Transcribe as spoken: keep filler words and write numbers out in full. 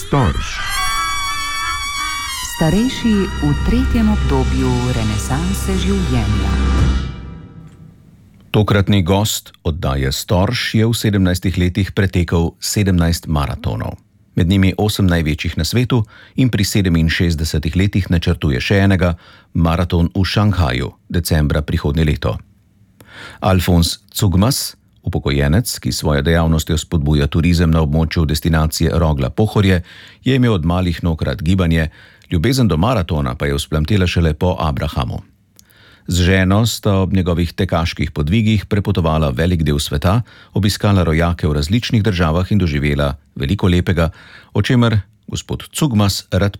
Storž. Starejši v tretjem obdobju renesanse življenja. Tokratni gost oddaje Storž je v sedemnajstih letih pretekel sedemnajst maratonov. Med njimi osem največjih na svetu in pri sedeminšestdesetih letih načrtuje še enega, maraton v Šanghaju, decembra prihodnje leto. Alfons Cugmas, upokojenec, ki svojo dejavnostjo spodbuja turizem na območju destinacije Rogla-Pohorje, je imel od malih nog rad gibanje, ljubezen do maratona pa je vzplamtela šele po Abrahamu. Z ženo sta ob njegovih tekaških podvigih prepotovala velik del sveta, obiskala rojake v različnih državah in doživela veliko lepega, o čemer gospod Cugmas rad